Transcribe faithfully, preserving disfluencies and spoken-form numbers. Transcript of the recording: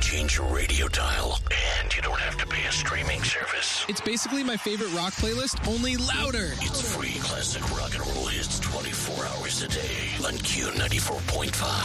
change your radio dial, and you don't have to pay a streaming service. It's basically my favorite rock playlist, only louder. It's free classic rock and roll hits twenty-four hours a day on Q ninety-four point five.